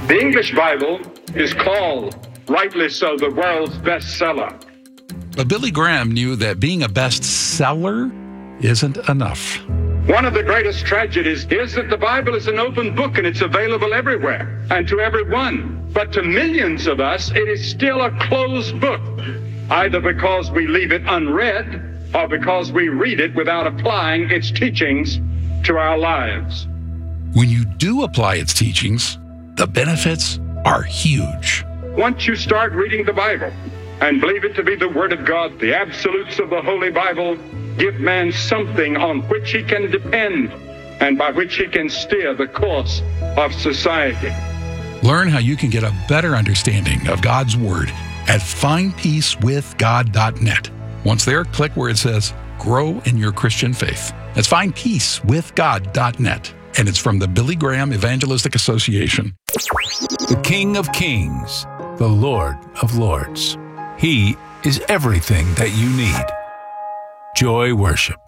The English Bible is called, rightly so, the world's bestseller. But Billy Graham knew that being a bestseller isn't enough. One of the greatest tragedies is that the Bible is an open book and it's available everywhere and to everyone. But to millions of us, it is still a closed book, either because we leave it unread or because we read it without applying its teachings to our lives. When you do apply its teachings, the benefits are huge. Once you start reading the Bible and believe it to be the Word of God, the absolutes of the Holy Bible give man something on which he can depend and by which he can steer the course of society. Learn how you can get a better understanding of God's Word at findpeacewithgod.net. Once there, click where it says Grow in Your Christian Faith. That's findpeacewithgod.net. And it's from the Billy Graham Evangelistic Association. The King of Kings, the Lord of Lords. He is everything that you need. Joy Worship.